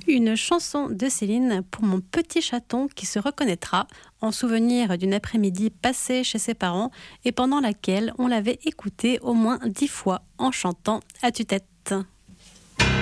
Une chanson de Céline pour mon petit chaton qui se reconnaîtra en souvenir d'une après-midi passée chez ses parents et pendant laquelle on l'avait écoutée au moins 10 fois en chantant à tue-tête.